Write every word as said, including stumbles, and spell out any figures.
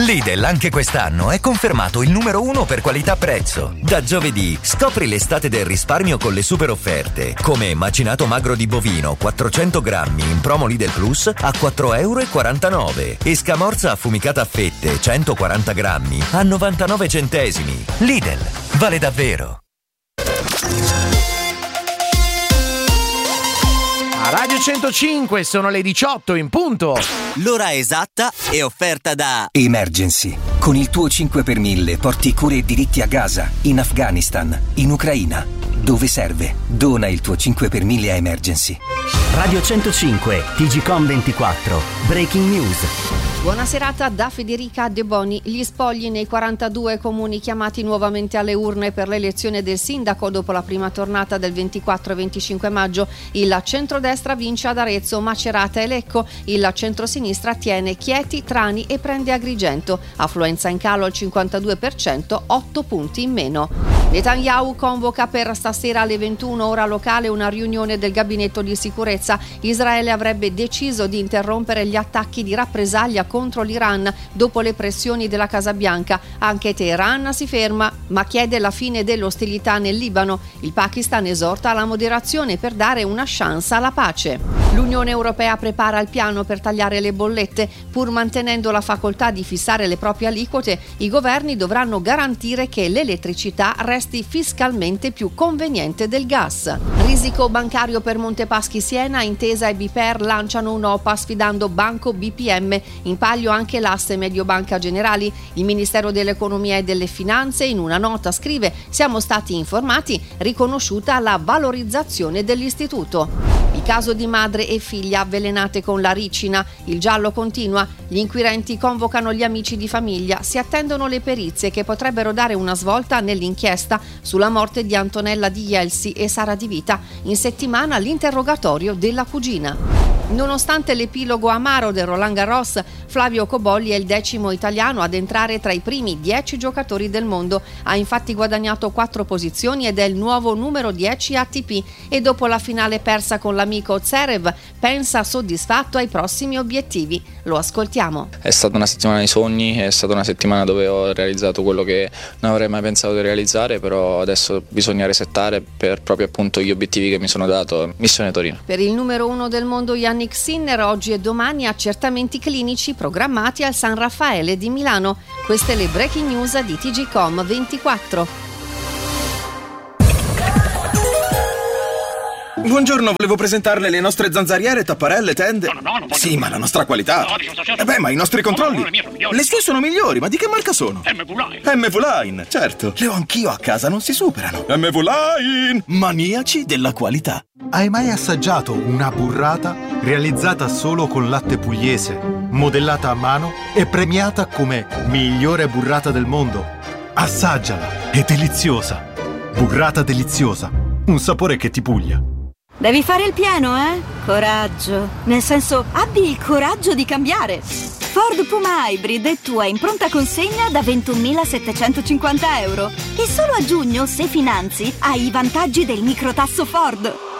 Lidl anche quest'anno è confermato il numero uno per qualità-prezzo. Da giovedì scopri l'estate del risparmio con le super offerte, come macinato magro di bovino quattrocento grammi in promo Lidl Plus a quattro e quarantanove euro e scamorza affumicata a fette centoquaranta grammi a novantanove centesimi. Lidl, vale davvero. A Radio centocinque sono le diciotto in punto. L'ora esatta è offerta da Emergency. Con il tuo cinque per mille porti cure e diritti a Gaza, in Afghanistan, in Ucraina. Dove serve? Dona il tuo cinque per mille a Emergency. Radio centocinque, T G Com ventiquattro, Breaking News. Buona serata da Federica De Boni. Gli spogli nei quarantadue comuni chiamati nuovamente alle urne per l'elezione del sindaco dopo la prima tornata del ventiquattro e venticinque maggio. Il centrodestra vince ad Arezzo, Macerata e Lecco. Il centrosinistra tiene Chieti, Trani e prende Agrigento. Affluenza in calo al cinquantadue per cento, otto punti in meno. Netanyahu convoca per stasera alle ventuno ora locale una riunione del gabinetto di sicurezza. Israele avrebbe deciso di interrompere gli attacchi di rappresaglia contro l'Iran dopo le pressioni della Casa Bianca. Anche Teheran si ferma ma chiede la fine delle ostilità nel Libano. Il Pakistan esorta alla moderazione per dare una chance alla pace. L'Unione Europea prepara il piano per tagliare le bollette. Pur mantenendo la facoltà di fissare le proprie aliquote, i governi dovranno garantire che l'elettricità resti fiscalmente più conveniente del gas. Risico bancario per Montepaschi Siena, Intesa e Biper lanciano un'OPA sfidando Banco B P M. In palio anche l'asse Mediobanca Generali. Il Ministero dell'Economia e delle Finanze in una nota scrive: siamo stati informati, riconosciuta la valorizzazione dell'istituto. Il caso di madre e figlia avvelenate con la ricina. Il giallo continua. Gli inquirenti convocano gli amici di famiglia. Si attendono le perizie che potrebbero dare una svolta nell'inchiesta sulla morte di Antonella Di Jelsi e Sara Di Vita. In settimana l'interrogatorio della cugina. Nonostante l'epilogo amaro del Roland Garros, Flavio Cobolli è il decimo italiano ad entrare tra i primi dieci giocatori del mondo. Ha infatti guadagnato quattro posizioni ed è il nuovo numero dieci A T P. E dopo la finale persa con l'amico Zverev, pensa soddisfatto ai prossimi obiettivi. Lo ascoltiamo. È stata una settimana di sogni, è stata una settimana dove ho realizzato quello che non avrei mai pensato di realizzare, però adesso bisogna resettare per proprio appunto gli obiettivi che mi sono dato. Missione Torino. Per il numero uno del mondo Yannick Sinner, oggi e domani accertamenti clinici programmati al San Raffaele di Milano. Queste le breaking news di T G Com ventiquattro. Buongiorno, volevo presentarle le nostre zanzariere, tapparelle, tende. No, no, no, non voglio. Sì, ma la nostra qualità. No, dico, certo. Eh beh, ma i nostri controlli. No, no, le mie sono migliori. Le sue sono migliori, ma di che marca sono? M V Line. M V Line, certo. Le ho anch'io a casa, non si superano. M V Line, maniaci della qualità. Hai mai assaggiato una burrata realizzata solo con latte pugliese, modellata a mano e premiata come migliore burrata del mondo? Assaggiala, è deliziosa. Burrata deliziosa, un sapore che ti puglia. Devi fare il pieno, eh? Coraggio. Nel senso, abbi il coraggio di cambiare. Ford Puma Hybrid è tua in pronta consegna da ventunomilasettecentocinquanta euro. E solo a giugno, se finanzi, hai i vantaggi del microtasso Ford.